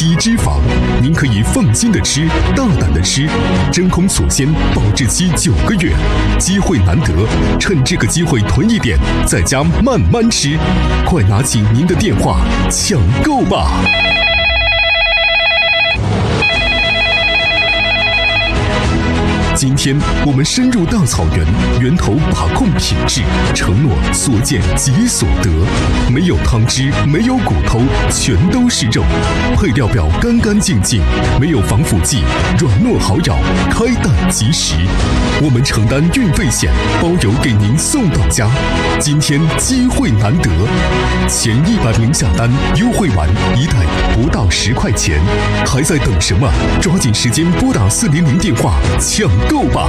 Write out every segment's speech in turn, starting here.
低脂肪，您可以放心的吃，大胆的吃，真空锁鲜，保质期9个月，机会难得，趁这个机会囤一点，在家慢慢吃，快拿起您的电话抢购吧！今天我们深入大草原，源头把控品质，承诺所见即所得，没有汤汁，没有骨头，全都是肉，配料表干干净净，没有防腐剂，软糯好咬，开蛋即食。我们承担运费险，包邮给您送到家。今天机会难得，前100名下单，优惠完一袋不到10块钱，还在等什么？抓紧时间拨打400电话抢购吧！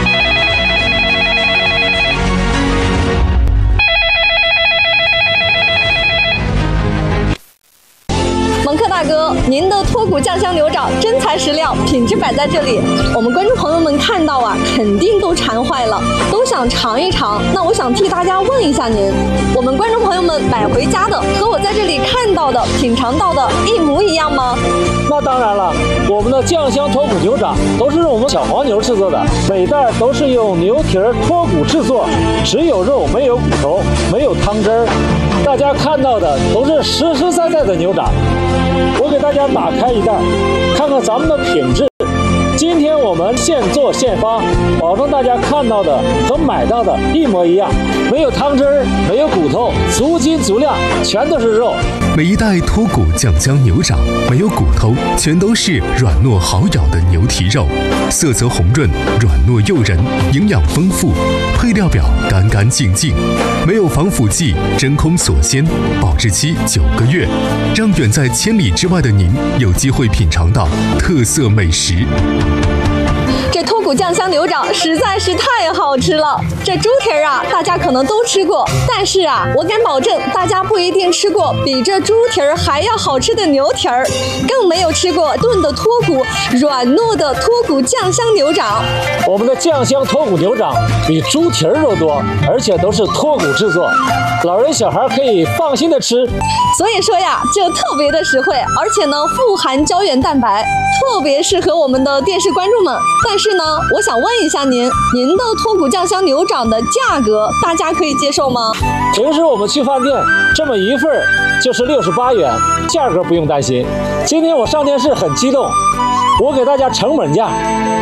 蒙克大哥，您的脱骨酱香牛掌真材实料，品质摆在这里，我们观众朋友们看到啊，肯定都馋坏了，都想尝一尝。那我想替大家问一下您，我们观众朋友们买回家的和我在这里看到的、品尝到的一模一样吗？ 那当然了，我们的酱香脱骨牛掌都是用我们小黄牛制作的，每袋都是用牛蹄脱骨制作，只有肉没有骨头，没有汤汁儿。大家看到的都是实实在在的牛掌。我给大家打开一袋，看看咱们的品质。今天我们现做现发，保证大家看到的和买到的一模一样，没有汤汁儿，没有骨头，足斤足量，全都是肉。 每一袋脱骨酱香牛掌没有骨头，全都是软糯好咬的牛蹄肉，色泽红润，软糯诱人，营养丰富，配料表干干净净，没有防腐剂，真空锁鲜，保质期9个月，让远在千里之外的您有机会品尝到特色美食。 这脱骨酱香牛掌实在是太好吃了。这猪蹄儿啊，大家可能都吃过，但是啊，我敢保证大家不一定吃过比这猪蹄儿还要好吃的牛蹄儿，更没有吃过炖的脱骨、软糯的脱骨酱香牛掌。 我们的酱香脱骨牛掌比猪蹄儿肉多，而且都是脱骨制作，老人小孩可以放心的吃。 所以说呀，就特别的实惠，而且呢富含胶原蛋白，特别适合我们的电视观众们。但是呢，我想问一下您的脱骨酱香牛掌的价格，大家可以接受吗？ 平时我们去饭店这么一份就是68元，价格不用担心。今天我上电视很激动，我给大家成本价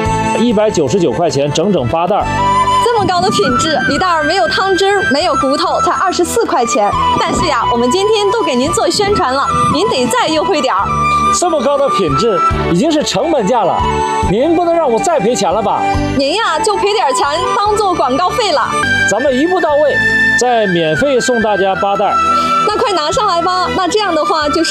199块钱，整整8袋。 这么高的品质，一袋没有汤汁，没有骨头，才24块钱。但是呀，我们今天都给您做宣传了，您得再优惠点儿。 这么高的品质已经是成本价了，您不能让我再赔钱了吧？ 您呀就赔点钱当做广告费了。 咱们一步到位，再免费送大家8袋。 那快拿上来吧！那这样的话就是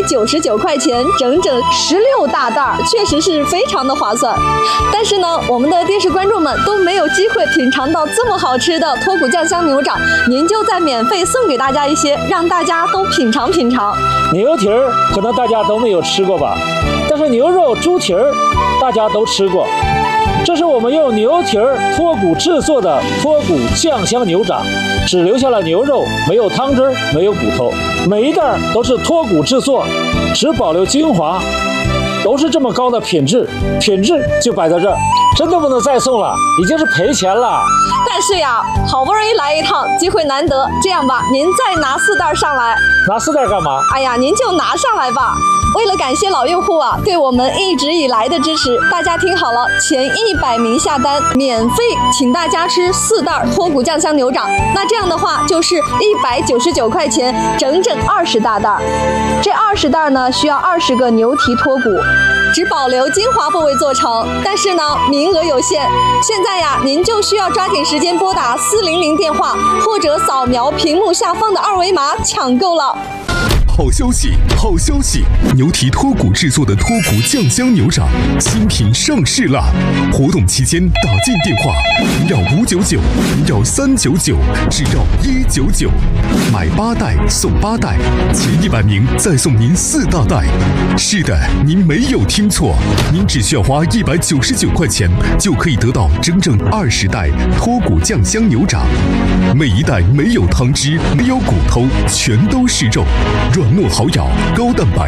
199块钱，整整16大袋，确实是非常的划算。但是呢，我们的电视观众们都没有机会品尝到这么好吃的脱骨酱香牛掌，您就再免费送给大家一些，让大家都品尝品尝。 牛蹄儿可能大家都没有吃过吧，但是牛肉、猪蹄儿大家都吃过。这是我们用牛蹄儿脱骨制作的脱骨酱香牛掌，只留下了牛肉，没有汤汁，没有骨头，每一袋都是脱骨制作，只保留精华，都是这么高的品质就摆在这儿，真的不能再送了，已经是赔钱了。 但是呀，好不容易来一趟，机会难得，这样吧，您再拿4袋上来。 拿4袋干嘛？ 哎呀，您就拿上来吧。为了感谢老用户啊对我们一直以来的支持，大家听好了，前100名下单免费请大家吃4袋脱骨酱香牛掌。那这样的话就是199块钱，整整20大袋。这20袋呢需要20个牛蹄脱骨，只保留精华部位做成，但是呢名额有限。现在呀，您就需要抓紧时间拨打400电话，或者扫描屏幕下方的2维码抢购了。 好消息，好消息！牛蹄脱骨制作的脱骨酱香牛掌新品上市了！活动期间打进电话，不要599，不要399，只要199。买8袋送8袋，前100名再送您4大袋。是的，您没有听错，您只需要花199块钱，就可以得到整整20袋脱骨酱香牛掌。每一袋没有汤汁，没有骨头，全都是肉，软糯好咬，高蛋白。